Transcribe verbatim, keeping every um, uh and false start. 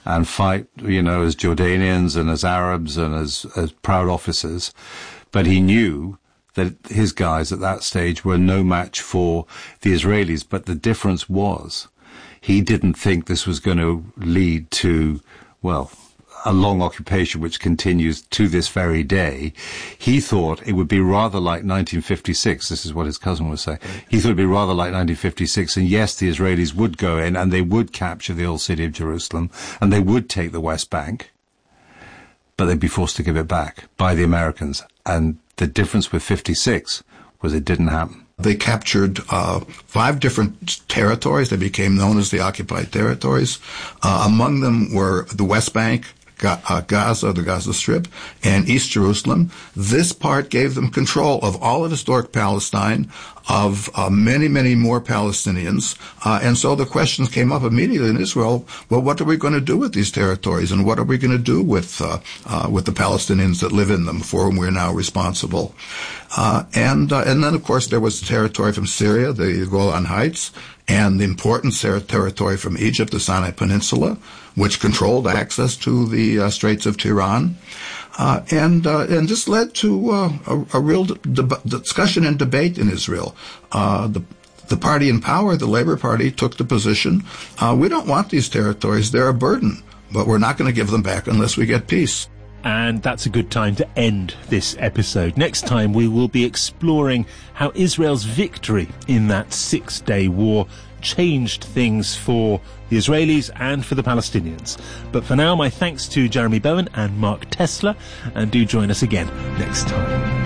and fight, you know, as Jordanians and as Arabs and as, as proud officers. But he knew that his guys at that stage were no match for the Israelis. But the difference was he didn't think this was going to lead to, well, a long occupation which continues to this very day. He thought it would be rather like nineteen fifty-six. This is what his cousin was saying. He thought it would be rather like nineteen fifty-six, and yes, the Israelis would go in and they would capture the old city of Jerusalem and they would take the West Bank, but they'd be forced to give it back by the Americans. And the difference with fifty-six was it didn't happen. They captured uh, five different territories. They became known as the occupied territories. Uh, among them were the West Bank, Uh, Gaza, the Gaza Strip, and East Jerusalem. This part gave them control of all of historic Palestine, of uh, many, many more Palestinians. Uh, and so the questions came up immediately in Israel, well, what are we going to do with these territories? And what are we going to do with uh, uh, with the Palestinians that live in them, for whom we're now responsible? Uh, and, uh, and then, of course, there was territory from Syria, the Golan Heights, and the important territory from Egypt, the Sinai Peninsula, which controlled access to the uh, Straits of Tiran. Uh, and uh, and this led to uh, a, a real de- discussion and debate in Israel. Uh, the the party in power, the Labor Party, took the position, uh, we don't want these territories, they're a burden, but we're not going to give them back unless we get peace. And that's a good time to end this episode. Next time we will be exploring how Israel's victory in that six-day war changed things for the Israelis and for the Palestinians. But for now, my thanks to Jeremy Bowen and Mark Tesler, and do join us again next time.